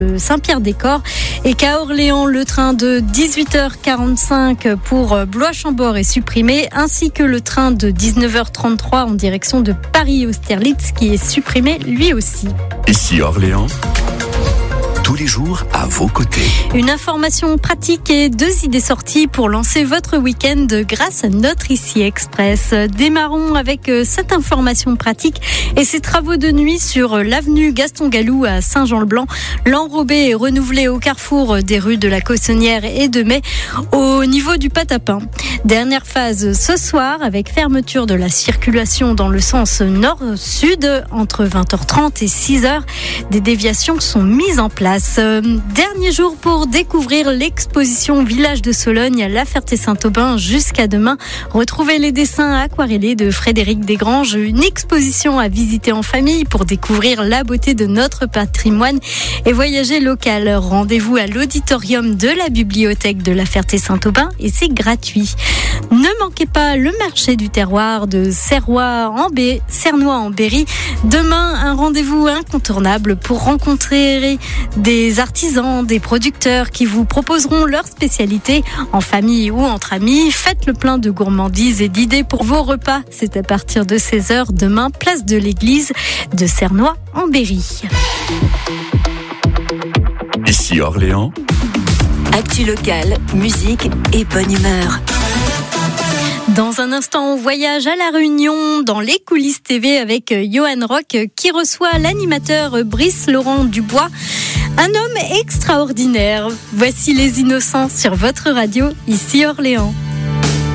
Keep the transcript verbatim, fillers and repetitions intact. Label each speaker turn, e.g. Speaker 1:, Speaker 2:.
Speaker 1: Saint-Pierre-des-Corps et qu'à Orléans, le train de dix-huit heures quarante-cinq pour Blois-Chambord est supprimé, ainsi que le train de dix-neuf heures trente-trois en direction de Paris-Austerlitz qui est supprimé lui aussi.
Speaker 2: Ici Orléans, tous les jours à vos côtés.
Speaker 1: Une information pratique et deux idées sorties pour lancer votre week-end grâce à notre Ici Express. Démarrons avec cette information pratique et ces travaux de nuit sur l'avenue Gaston-Gallou à Saint-Jean-le-Blanc. L'enrobé est renouvelé au carrefour des rues de la Cossonnière et de Mai au niveau du Patapin. Dernière phase ce soir avec fermeture de la circulation dans le sens nord-sud entre vingt heures trente et six heures. Des déviations sont mises en place. Dernier jour pour découvrir l'exposition Village de Sologne à La Ferté-Saint-Aubin jusqu'à demain. Retrouvez les dessins aquarellés de Frédéric Desgranges, une exposition à visiter en famille pour découvrir la beauté de notre patrimoine et voyager local. Rendez-vous à l'auditorium de la bibliothèque de La Ferté-Saint-Aubin et c'est gratuit. Ne manquez pas le marché du terroir de Cernois-en-Berry. Cernois-en-Berry. Demain, un rendez-vous incontournable pour rencontrer des artisans, des producteurs qui vous proposeront leurs spécialités en famille ou entre amis. Faites le plein de gourmandises et d'idées pour vos repas. C'est à partir de seize heures demain, place de l'église de Cernois-en-Berry.
Speaker 2: Ici Orléans,
Speaker 3: actu locale, musique et bonne humeur.
Speaker 1: Dans un instant, on voyage à La Réunion dans les coulisses T V avec Johan Rock qui reçoit l'animateur Brice Laurent Dubois. Un homme extraordinaire. Voici Les Innocents sur votre radio, ici Orléans.